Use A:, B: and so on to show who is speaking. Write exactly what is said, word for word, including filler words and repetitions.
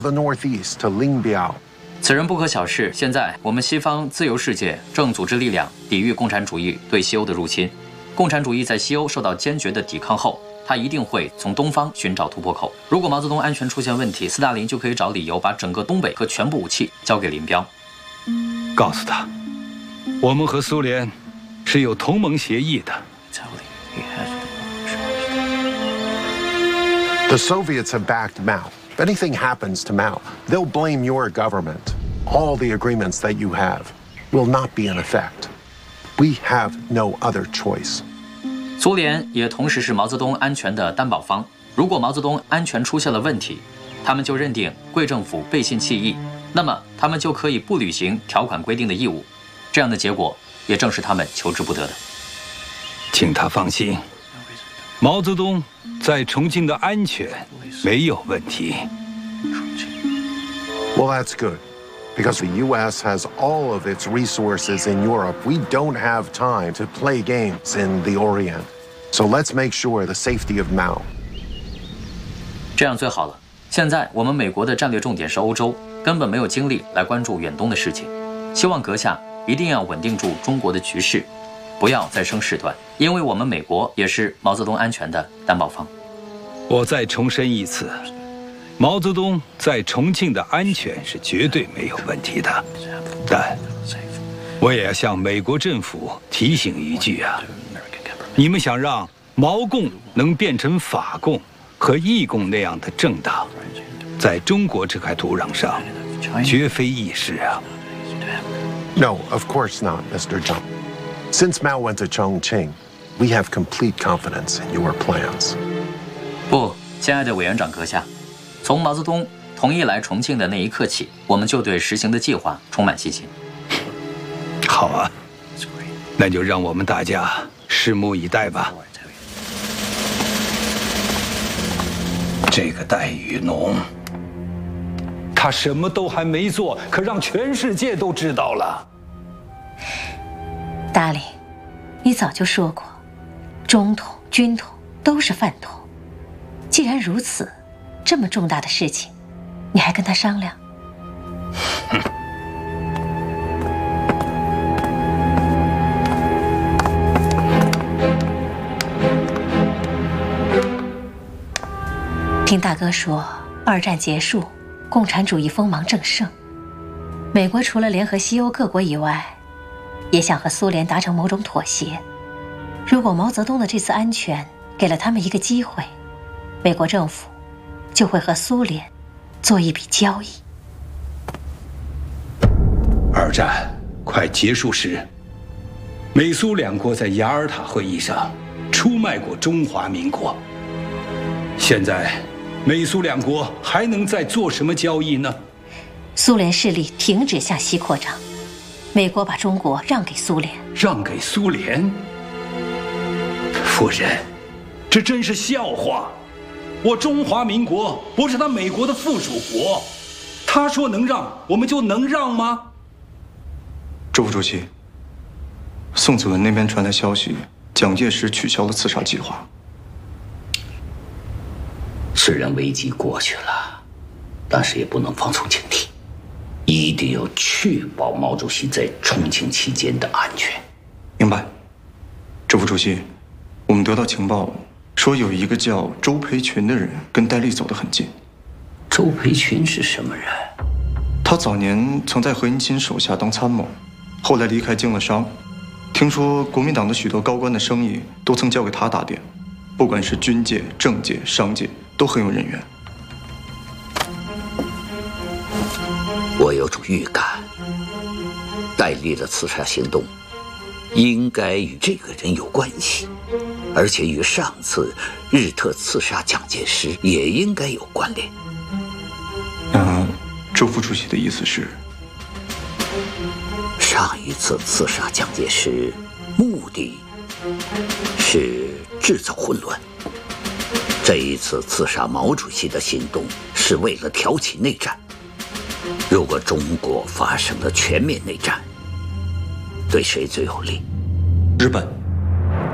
A: the northeast to Lingbiao.
B: 此人不可小视。现在我们西方自由世界正组织力量抵御共产主义对西欧的入侵。共产主义在西欧受到坚决的抵抗后，他一定会从东方寻找突破口。如果毛泽东安全出现问题，斯大林就可以找理由把整个东北和全部武器交给林彪。
C: 告诉他，我们和苏联是有同盟协议的。
A: The Soviets have backed Mao. If anything happens to Mao, they'll blame your government. All the agreements that you have will not be in effect. We have no other choice.
B: 苏联也同时是毛泽东安全的担保方。如果毛泽东安全出现了问题，他们就认定贵政府背信弃义，那么他们就可以不履行条款规定的义务。这样的结果也正是他们求之不得的。
C: 请他放心，毛泽东在重庆的安全没有问题。
A: Well, that's good. Because the U S has all of its resources in Europe, we don't have time to play games in the Orient. So let's make sure the safety of Mao.
B: 这样最好了。现在我们美国的战略重点是欧洲，根本没有精力来关注远东的事情。希望阁下一定要稳定住中国的局势，不要再生事端，因为我们美国也是毛泽东安全的担保方。
C: 我再重申一次。 毛泽东在重庆的安全是绝对没有问题的，但我也要向美国政府提醒一句啊：你们想让毛共能变成法共和义共那样的政党，在中国这块土壤上绝非易事啊。
A: No, of course not, Mister Zhang. Since Mao went to Chongqing, we have complete confidence in your plans.
B: 不，亲爱的委员长阁下。 从毛泽东同意来重庆的那一刻起，我们就对实行的计划充满信心。
C: 好啊，那就让我们大家拭目以待吧。这个戴雨农，他什么都还没做，可让全世界都知道了。
D: 达里，你早就说过，中统、军统都是饭桶。既然如此。 这么重大的事情，你还跟他商量？听大哥说，二战结束，共产主义锋芒正盛，美国除了联合西欧各国以外，也想和苏联达成某种妥协。如果毛泽东的这次安全给了他们一个机会，美国政府。 就会和苏联做一笔交易。
C: 二战快结束时，美苏两国在雅尔塔会议上出卖过中华民国。现在，美苏两国还能再做什么交易呢？
D: 苏联势力停止向西扩张，美国把中国让给苏联。
C: 让给苏联？夫人，这真是笑话。 我中华民国不是他美国的附属国，他说能让，我们就能让吗？
E: 周副主席，宋子文那边传来消息，蒋介石取消了刺杀计划。
F: 虽然危机过去了，但是也不能放松警惕，一定要确保毛主席在重庆期间的安全。
E: 明白，周副主席，我们得到情报。 说有一个叫周培群的人跟戴笠走得很近。
F: 周培群是什么人？
E: 他早年曾在何应钦手下当参谋，后来离开经了商。听说国民党的许多高官的生意都曾交给他打点，不管是军界、政界、商界，都很有人缘。
F: 我有种预感，戴笠的刺杀行动应该与这个人有关系。 而且与上次日特刺杀蒋介石也应该有关联。
E: 那周副主席的意思是，
F: 上一次刺杀蒋介石，目的是制造混乱；这一次刺杀毛主席的行动是为了挑起内战。如果中国发生了全面内战，对谁最有利？
E: 日本。